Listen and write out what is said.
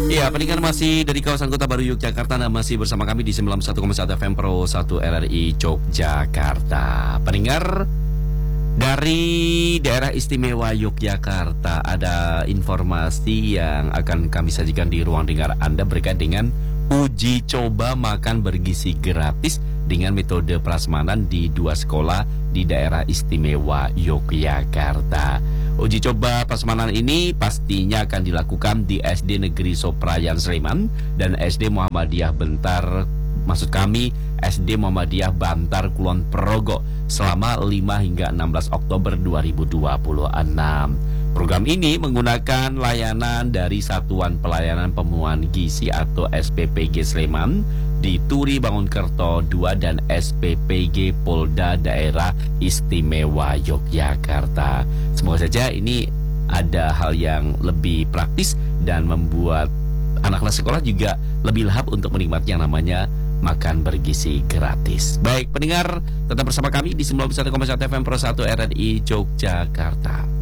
Ya, pendengar masih dari kawasan Kota Baru Yogyakarta dan masih bersama kami di 91,1 FM Pro 1 RRI Yogyakarta. Pendengar, dari daerah istimewa Yogyakarta ada informasi yang akan kami sajikan di ruang dengar Anda berkait dengan uji coba makan bergizi gratis dengan metode prasmanan di 2 sekolah di daerah istimewa Yogyakarta. Uji coba prasmanan ini pastinya akan dilakukan di SD Negeri Soprayan Sleman dan SD Muhammadiyah SD Muhammadiyah Bantar Kulon Progo selama 5 hingga 16 Oktober 2026. Program ini menggunakan layanan dari Satuan Pelayanan Pemenuhan Gizi atau SPPG Sleman di Turi Bangunkerto 2 dan SPPG Polda Daerah Istimewa Yogyakarta. Semoga saja ini ada hal yang lebih praktis dan membuat anak-anak sekolah juga lebih lahap untuk menikmati yang namanya makan bergizi gratis. Baik pendengar, tetap bersama kami di 91,1 FM Pro 1 RRI Yogyakarta.